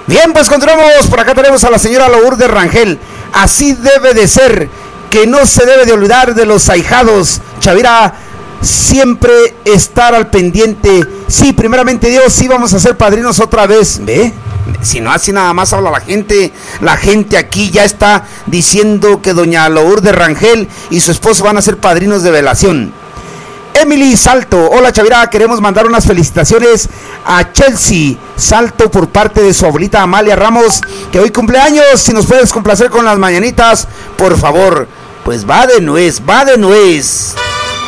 Bien, pues continuamos. Por acá tenemos a la señora Lourdes Rangel. Así debe de ser, que no se debe de olvidar de los ahijados. Chavira, siempre estar al pendiente. Sí, primeramente Dios, sí vamos a ser padrinos otra vez. ¿Ve? Si no, así nada más habla la gente. La gente aquí ya está diciendo que doña Lourdes Rangel y su esposo van a ser padrinos de velación. Emily Salto, hola Chavira, queremos mandar unas felicitaciones a Chelsea Salto por parte de su abuelita Amalia Ramos, que hoy cumpleaños. Si nos puedes complacer con las mañanitas, por favor. Pues va de nuez, va de nuez.